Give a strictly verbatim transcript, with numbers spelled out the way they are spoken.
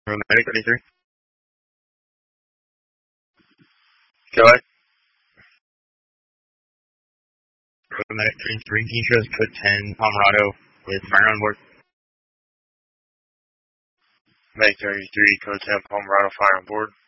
Medic thirty-three. Go ahead. Medic thirty-three. Can you show us code ten, Pomerado, with fire on board? Medic thirty-three, code ten, Pomerado, fire on board.